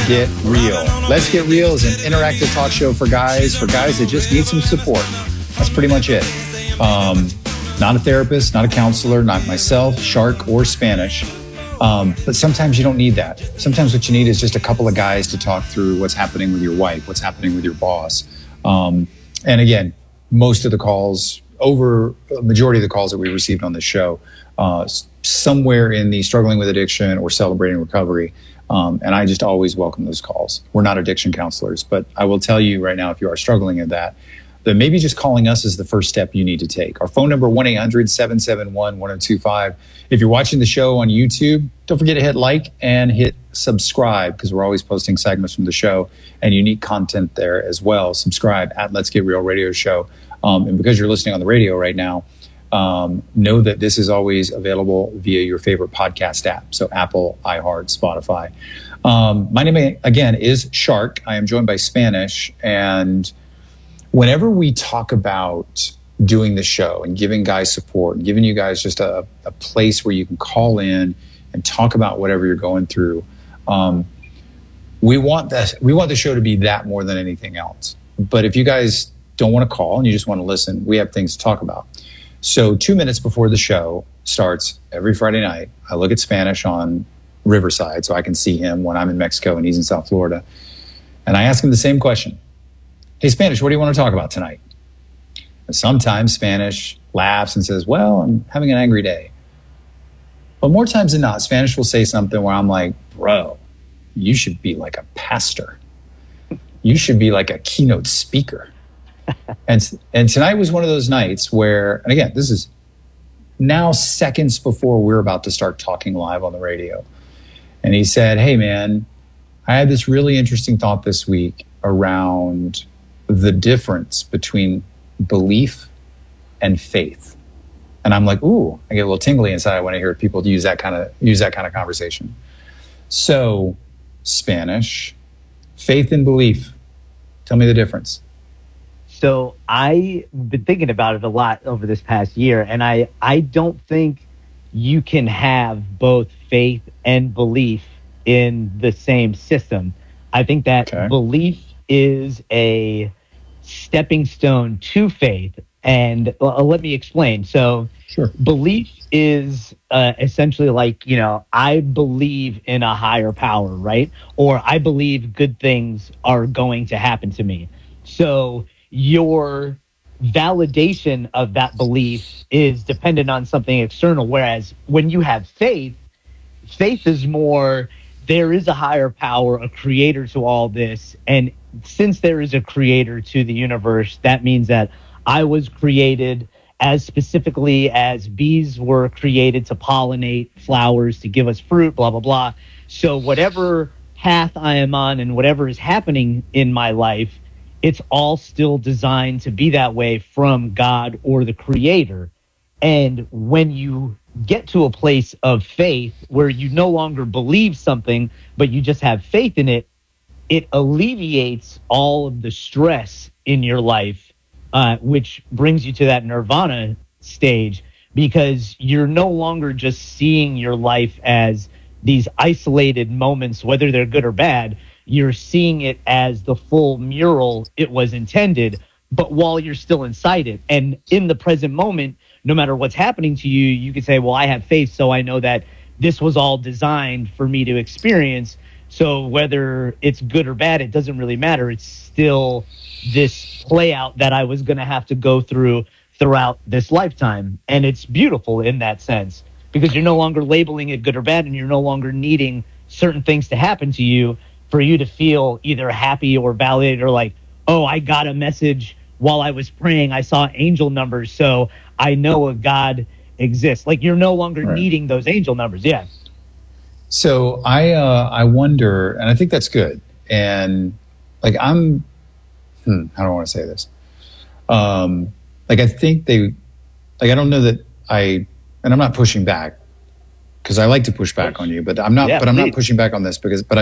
Get Real. Let's Get Real is an interactive talk show for guys that just need some support. That's pretty much it. Not a therapist, not a counselor, not myself, Shark, or Spanish. But sometimes you don't need that. Sometimes what you need is just a couple of guys to talk through what's happening with your wife, what's happening with your boss. And again, most of the calls, over a majority of the calls that we received on this show, somewhere in the struggling with addiction or celebrating recovery. And I just always welcome those calls. We're not addiction counselors, but I will tell you right now, if you are struggling with that maybe just calling us is the first step you need to take. Our phone number, 1-800-771-1025. If you're watching the show on YouTube, don't forget to hit like and hit subscribe, because we're always posting segments from the show and unique content there as well. Subscribe at Let's Get Real Radio Show. And because you're listening on the radio right now, know that this is always available via your favorite podcast app. So Apple, iHeart, Spotify. My name, again, is Shark. I am joined by Spanish. And whenever we talk about doing the show and giving guys support and giving you guys just a place where you can call in and talk about whatever you're going through, we want the show to be that more than anything else. But if you guys don't want to call and you just want to listen, we have things to talk about. So 2 minutes before the show starts every Friday night, I look at Spanish on Riverside so I can see him when I'm in Mexico and he's in South Florida. And I ask him the same question. Hey, Spanish, what do you want to talk about tonight? And sometimes Spanish laughs and says, well, I'm having an angry day. But more times than not, Spanish will say something where I'm like, bro, you should be like a pastor. You should be like a keynote speaker. And tonight was one of those nights where, and again, this is now seconds before we're about to start talking live on the radio. And he said, hey, man, I had this really interesting thought this week around the difference between belief and faith. And I'm like, ooh, I get a little tingly inside when I hear people use that kind of conversation. So, Spanish, faith and belief. Tell me the difference. So I've been thinking about it a lot over this past year, and I don't think you can have both faith and belief in the same system. I think that belief is a stepping stone to faith. And let me explain. So belief is essentially like, I believe in a higher power, right? Or I believe good things are going to happen to me. So your validation of that belief is dependent on something external. Whereas when you have faith is more, there is a higher power, a creator to all this. And since there is a creator to the universe, that means that I was created as specifically as bees were created to pollinate flowers, to give us fruit, blah, blah, blah. So whatever path I am on and whatever is happening in my life, it's all still designed to be that way from God or the creator. And when you get to a place of faith where you no longer believe something, but you just have faith in it, it alleviates all of the stress in your life, which brings you to that nirvana stage, because you're no longer just seeing your life as these isolated moments, whether they're good or bad. You're seeing it as the full mural it was intended, but while you're still inside it. And in the present moment, no matter what's happening to you, you can say, well, I have faith, so I know that this was all designed for me to experience. So whether it's good or bad, it doesn't really matter. It's still this play out that I was going to have to go through throughout this lifetime. And it's beautiful in that sense, because you're no longer labeling it good or bad, and you're no longer needing certain things to happen to you for you to feel either happy or validated, or like, oh, I got a message while I was praying. I saw angel numbers, so I know a God exists. Like, you're no longer needing those angel numbers. Yeah. So I wonder, and I think that's good. And like, how do I want to say this? Like, I think I don't know that and I'm not pushing back, because I like to push back on you, but I'm not, not pushing back on this but